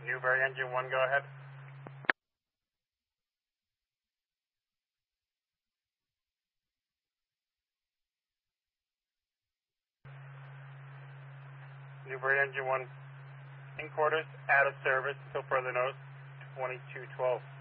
Newberry Engine 1, go ahead. Newberry Engine 1, in quarters, out of service, till further notice, 2212.